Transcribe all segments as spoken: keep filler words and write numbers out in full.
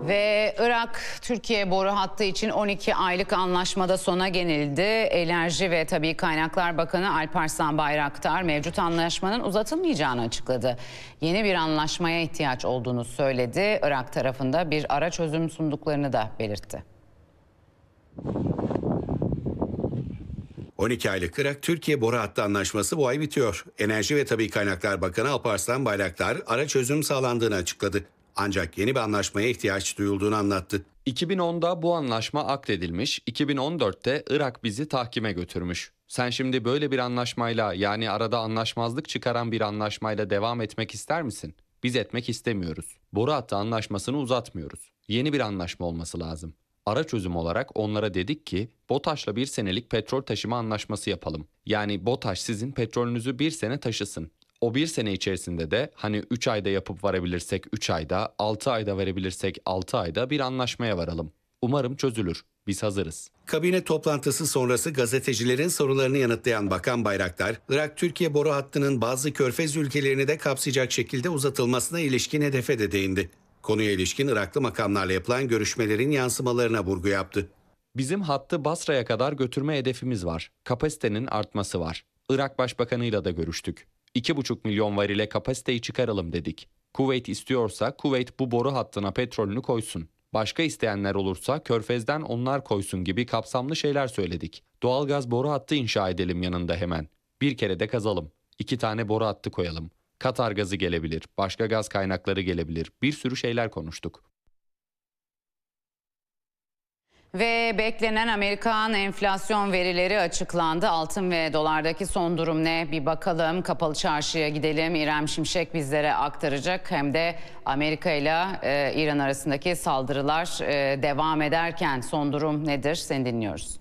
Ve Irak-Türkiye boru hattı için on iki aylık anlaşmada sona gelildi. Enerji ve Tabii Kaynaklar Bakanı Alparslan Bayraktar mevcut anlaşmanın uzatılmayacağını açıkladı. Yeni bir anlaşmaya ihtiyaç olduğunu söyledi. Irak tarafında bir ara çözüm sunduklarını da belirtti. on iki aylık Irak-Türkiye boru hattı anlaşması bu ay bitiyor. Enerji ve Tabii Kaynaklar Bakanı Alparslan Bayraktar ara çözüm sağlandığını açıkladı. Ancak yeni bir anlaşmaya ihtiyaç duyulduğunu anlattı. iki bin onda bu anlaşma akdedilmiş, iki bin on dörtte Irak bizi tahkime götürmüş. Sen şimdi böyle bir anlaşmayla, yani arada anlaşmazlık çıkaran bir anlaşmayla devam etmek ister misin? Biz etmek istemiyoruz. Boru hattı anlaşmasını uzatmıyoruz. Yeni bir anlaşma olması lazım. Ara çözüm olarak onlara dedik ki BOTAŞ'la bir senelik petrol taşıma anlaşması yapalım. Yani BOTAŞ sizin petrolünüzü bir sene taşısın. O bir sene içerisinde de hani üç ayda yapıp varabilirsek üç ayda, altı ayda verebilirsek altı ayda bir anlaşmaya varalım. Umarım çözülür. Biz hazırız. Kabine toplantısı sonrası gazetecilerin sorularını yanıtlayan Bakan Bayraktar, Irak-Türkiye boru hattının bazı körfez ülkelerini de kapsayacak şekilde uzatılmasına ilişkin hedefe de değindi. Konuya ilişkin Iraklı makamlarla yapılan görüşmelerin yansımalarına vurgu yaptı. Bizim hattı Basra'ya kadar götürme hedefimiz var. Kapasitenin artması var. Irak Başbakanı'yla da görüştük. iki buçuk milyon varile kapasiteyi çıkaralım dedik. Kuveyt istiyorsa Kuveyt bu boru hattına petrolünü koysun. Başka isteyenler olursa Körfez'den onlar koysun gibi kapsamlı şeyler söyledik. Doğalgaz boru hattı inşa edelim yanında hemen. Bir kere de kazalım. İki tane boru hattı koyalım. Katar gazı gelebilir, başka gaz kaynakları gelebilir. Bir sürü şeyler konuştuk. Ve beklenen Amerikan enflasyon verileri açıklandı. Altın ve dolardaki son durum ne? Bir bakalım. Kapalı Çarşı'ya gidelim. İrem Şimşek bizlere aktaracak. Hem de Amerika ile e, İran arasındaki saldırılar e, devam ederken son durum nedir? Seni dinliyoruz.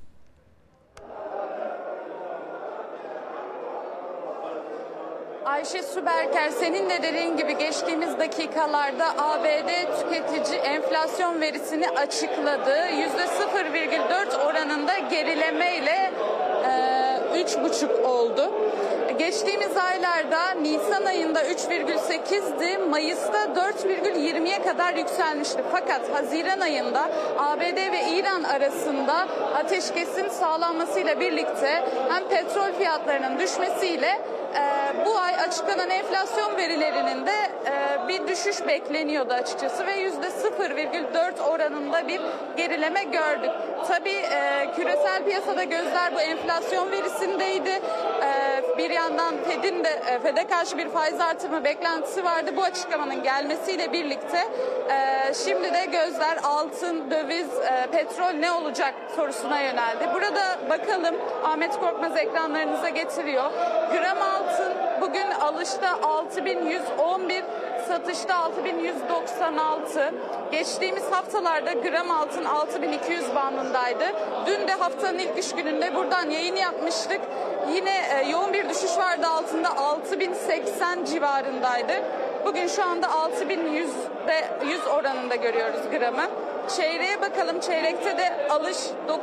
Ayşe Süberker, senin de dediğin gibi geçtiğimiz dakikalarda A B D tüketici enflasyon verisini açıkladı. yüzde sıfır virgül dört oranında gerilemeyle e, üç buçuk oldu. Geçtiğimiz aylarda Nisan ayında üç virgül sekizdi, Mayıs'ta dört virgül yirmiye kadar yükselmişti. Fakat Haziran ayında A B D ve İran arasında ateşkesin sağlanmasıyla birlikte hem petrol fiyatlarının düşmesiyle e, bu ay açıklanan enflasyon verilerinin de e, bir düşüş bekleniyordu açıkçası ve yüzde sıfır virgül dört oranında bir gerileme gördük. Tabii e, küresel piyasada gözler bu enflasyon verisindeydi. E, bir yandan Fed'in de e, Fed'e karşı bir faiz artırma beklentisi vardı. Bu açıklamanın gelmesiyle birlikte e, şimdi de gözler altın, döviz, e, petrol ne olacak sorusuna yöneldi. Burada bakalım, Ahmet Korkmaz ekranlarınıza getiriyor. Gram altın bugün alışta altı bin yüz on bir, satışta altı bin yüz doksan altı. Geçtiğimiz haftalarda gram altın altı bin iki yüz bandındaydı. Dün de haftanın ilk iş gününde buradan yayın yapmıştık. Yine e, yoğun bir düşüş vardı altında, altı bin seksen civarındaydı. Bugün şu anda altı bin yüz ve yüz oranında görüyoruz gramı. Çeyreğe bakalım. Çeyrekte de alış